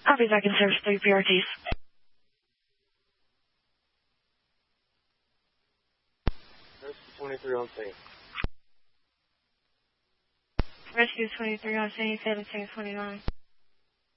I'll be back in service 3 PRTs. Rescue 23 on scene. Rescue 23 on scene, 1729.